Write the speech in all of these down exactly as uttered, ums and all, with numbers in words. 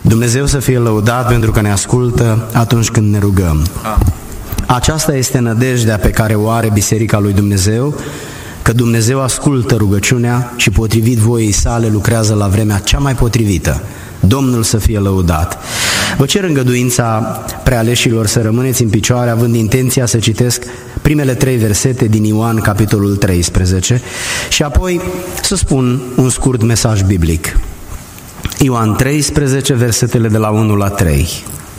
Dumnezeu să fie lăudat pentru că ne ascultă atunci când ne rugăm. Aceasta este nădejdea pe care o are Biserica lui Dumnezeu, că Dumnezeu ascultă rugăciunea și potrivit voiei sale lucrează la vremea cea mai potrivită. Domnul să fie lăudat. Vă cer îngăduința prealeșilor să rămâneți în picioare, având intenția să citesc primele trei versete din Ioan, capitolul treisprezece, și apoi să spun un scurt mesaj biblic. Ioan treisprezece, versetele de la unu la trei.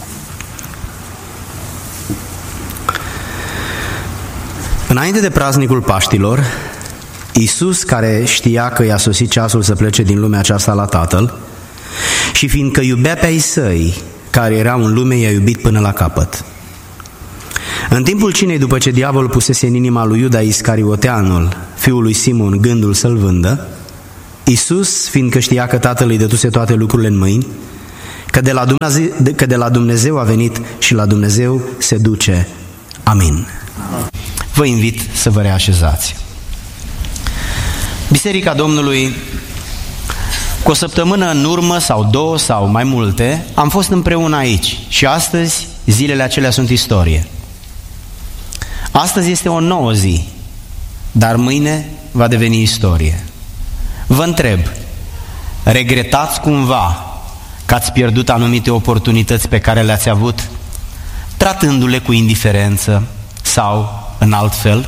Înainte de praznicul Paștilor, Iisus, care știa că i-a sosit ceasul să plece din lumea aceasta la Tatăl, și fiindcă iubea pe ai săi, care erau în lume, i-a iubit până la capăt. În timpul cinei, după ce diavolul pusese în inima lui Iuda Iscarioteanul, fiul lui Simon, gândul să-l vândă, Iisus, fiindcă știa că Tatăl îi dăduse toate lucrurile în mâini, că de la Dumnezeu, că de la Dumnezeu a venit și la Dumnezeu se duce. Amin. Vă invit să vă reașezați. Biserica Domnului, cu o săptămână în urmă sau două sau mai multe, am fost împreună aici și astăzi zilele acelea sunt istorie. Astăzi este o nouă zi, dar mâine va deveni istorie. Vă întreb, regretați cumva că ați pierdut anumite oportunități pe care le-ați avut, tratându-le cu indiferență sau în alt fel?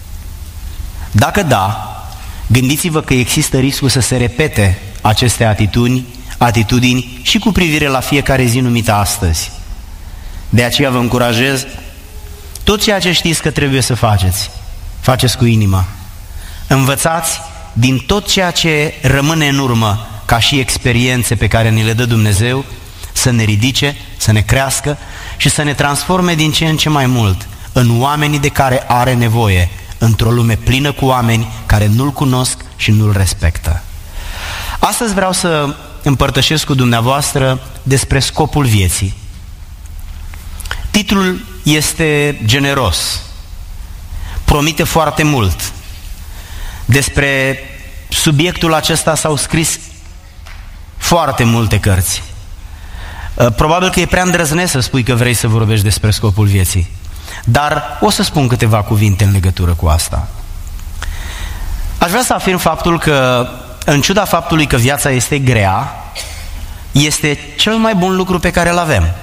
Dacă da, gândiți-vă că există riscul să se repete aceste atitudini, atitudini și cu privire la fiecare zi numită astăzi. De aceea vă încurajez, tot ceea ce știți că trebuie să faceți, faceți cu inima. Învățați din tot ceea ce rămâne în urmă ca și experiențe pe care ni le dă Dumnezeu, să ne ridice, să ne crească și să ne transforme din ce în ce mai mult în oamenii de care are nevoie, într-o lume plină cu oameni care nu-L cunosc și nu-L respectă. Astăzi vreau să împărtășesc cu dumneavoastră despre scopul vieții. Titlul este generos, promite foarte mult. Despre subiectul acesta s-au scris foarte multe cărți. Probabil că e prea îndrăznesc să spui că vrei să vorbești despre scopul vieții, dar o să spun câteva cuvinte în legătură cu asta. Aș vrea să afirm faptul că, în ciuda faptului că viața este grea, este cel mai bun lucru pe care îl avem.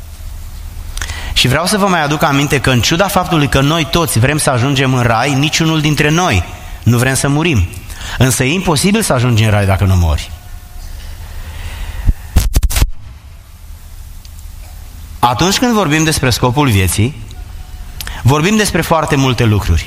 Și vreau să vă mai aduc aminte că, în ciuda faptului că noi toți vrem să ajungem în rai, niciunul dintre noi nu vrem să murim. Însă e imposibil să ajungi în rai dacă nu mori. Atunci când vorbim despre scopul vieții, vorbim despre foarte multe lucruri.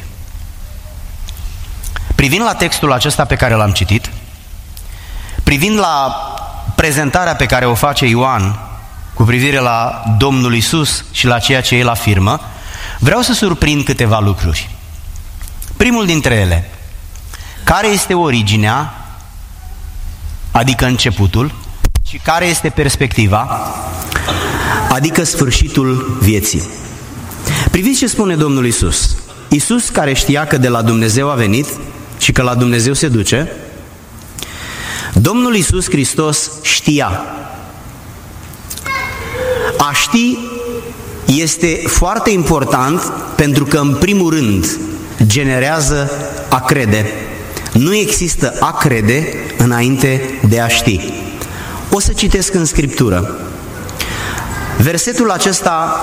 Privind la textul acesta pe care l-am citit, privind la prezentarea pe care o face Ioan cu privire la Domnul Iisus și la ceea ce El afirmă, vreau să surprind câteva lucruri. Primul dintre ele, care este originea, adică începutul, și care este perspectiva, adică sfârșitul vieții. Priviți ce spune Domnul Iisus. Iisus, care știa că de la Dumnezeu a venit și că la Dumnezeu se duce, Domnul Iisus Hristos știa. A ști este foarte important pentru că, în primul rând, generează a crede. Nu există a crede înainte de a ști. O să citesc în Scriptură. Versetul acesta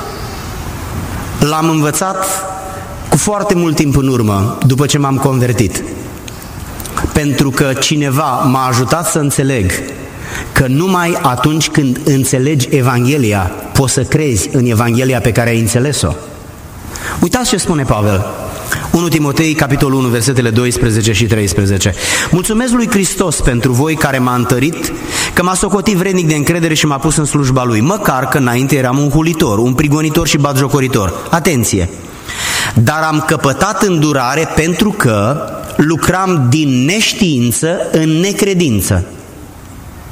l-am învățat cu foarte mult timp în urmă, după ce m-am convertit. Pentru că cineva m-a ajutat să înțeleg că numai atunci când înțelegi Evanghelia, poți să crezi în Evanghelia pe care ai înțeles-o. Uitați ce spune Pavel. unu Timotei, capitolul unu, versetele doisprezece și treisprezece. Mulțumesc lui Hristos pentru voi care m-a întărit, că m-a socotit vrednic de încredere și m-a pus în slujba Lui, măcar că înainte eram un hulitor, un prigonitor și batjocoritor. Atenție! Dar am căpătat îndurare pentru că lucram din neștiință în necredință.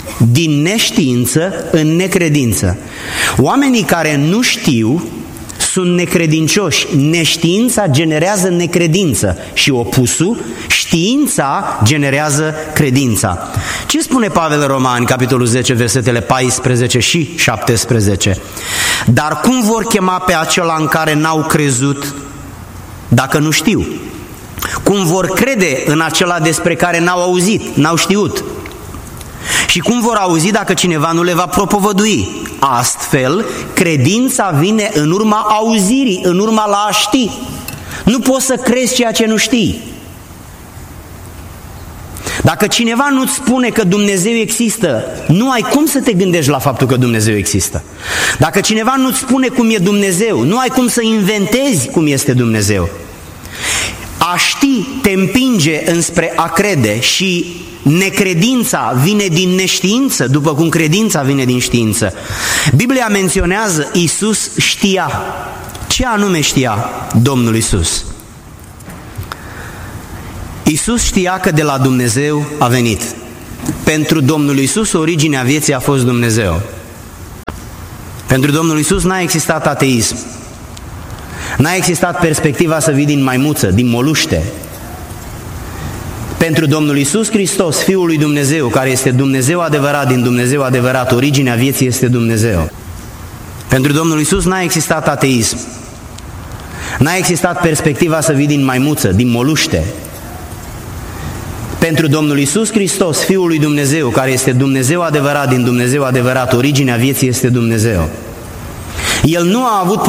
Din neștiință în necredință. Oamenii care nu știu sunt necredincioși. Neștiința generează necredință și opusul, știința, generează credința. Ce spune Pavel Romani, capitolul zece, versetele paisprezece și șaptesprezece? Dar cum vor chema pe acela în care n-au crezut dacă nu știu? Cum vor crede în acela despre care n-au auzit, n-au știut? Și cum vor auzi dacă cineva nu le va propovădui? Astfel, credința vine în urma auzirii, în urma la a ști. Nu poți să crezi ceea ce nu știi. Dacă cineva nu-ți spune că Dumnezeu există, nu ai cum să te gândești la faptul că Dumnezeu există. Dacă cineva nu-ți spune cum e Dumnezeu, nu ai cum să inventezi cum este Dumnezeu. A ști te împinge înspre a crede și necredința vine din neștiință, după cum credința vine din știință. Biblia menționează Iisus știa. Ce anume știa Domnul Iisus? Iisus știa că de la Dumnezeu a venit. Pentru Domnul Iisus originea vieții a fost Dumnezeu. Pentru Domnul Iisus n-a existat ateism. N-a existat perspectiva să vii din maimuță, din moluște. Pentru Domnul Iisus Hristos, Fiul lui Dumnezeu, care este Dumnezeu adevărat din Dumnezeu adevărat, originea vieții este Dumnezeu. Pentru Domnul Iisus n-a existat ateism. N-a existat perspectiva să vii din maimuță, din moluște. Pentru Domnul Iisus Hristos, Fiul lui Dumnezeu, care este Dumnezeu adevărat din Dumnezeu adevărat, originea vieții este Dumnezeu. El nu a avut